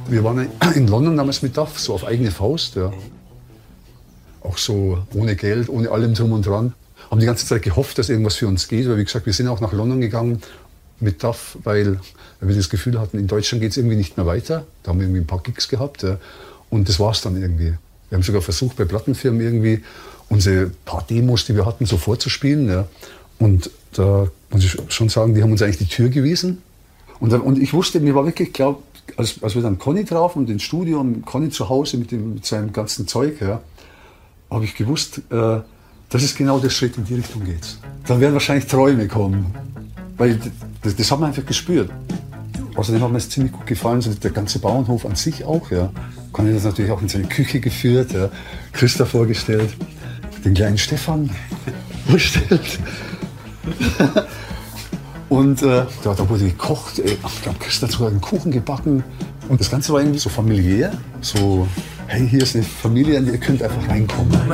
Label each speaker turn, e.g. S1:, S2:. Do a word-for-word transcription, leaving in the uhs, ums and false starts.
S1: Wir waren in London damals mit D A F, so auf eigene Faust. Ja. Auch so ohne Geld, ohne allem drum und dran. Haben die ganze Zeit gehofft, dass irgendwas für uns geht. Weil, wie gesagt, wir sind auch nach London gegangen mit D A F, weil, weil wir das Gefühl hatten, in Deutschland geht es irgendwie nicht mehr weiter. Da haben wir irgendwie ein paar Gigs gehabt. Ja. Und das war es dann irgendwie. Wir haben sogar versucht, bei Plattenfirmen irgendwie unsere paar Demos, die wir hatten, so vorzuspielen. Ja. Und da muss ich schon sagen, die haben uns eigentlich die Tür gewiesen. Und, dann, und ich wusste, mir war wirklich klar, als, als wir dann Conny trafen und ins Studio und Conny zu Hause mit, dem, mit seinem ganzen Zeug, ja, habe ich gewusst, äh, das ist genau der Schritt, in die Richtung geht. Dann werden wahrscheinlich Träume kommen. Weil das, das hat man einfach gespürt. Außerdem hat mir es ziemlich gut gefallen, so der ganze Bauernhof an sich auch. Ja. Conny hat das natürlich auch in seine Küche geführt, ja. Christa vorgestellt, den kleinen Stefan vorgestellt. Und äh, da, da wurde gekocht, äh, ich glaube, Christa hat sogar einen Kuchen gebacken. Und das Ganze war irgendwie so familiär, so, hey, hier ist eine Familie, in die ihr könnt einfach reinkommen.